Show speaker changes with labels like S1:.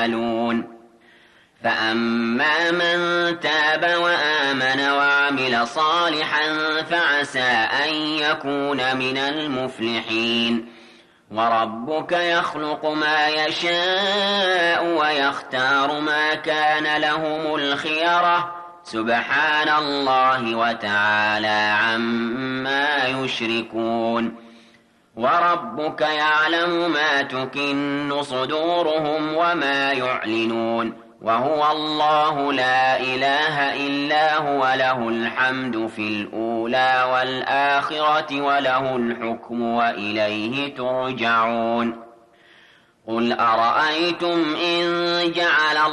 S1: يعملون. فأما من تاب وآمن وعمل صالحا فعسى أن يكون من المفلحين. وربك يخلق ما يشاء ويختار ما كان لهم الخيرة سبحان الله وتعالى عما يشركون. وربك يعلم ما تكن صدورهم وما يعلنون وهو الله لا إله إلا هو له الحمد في الأولى والآخرة وله الحكم وإليه ترجعون. قل أرأيتم إن جعل